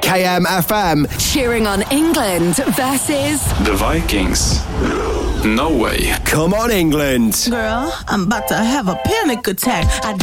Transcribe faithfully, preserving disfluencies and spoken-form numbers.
K M F M. Cheering on England versus the Vikings. No way. Come on, England. Girl, I'm about to have a panic attack. I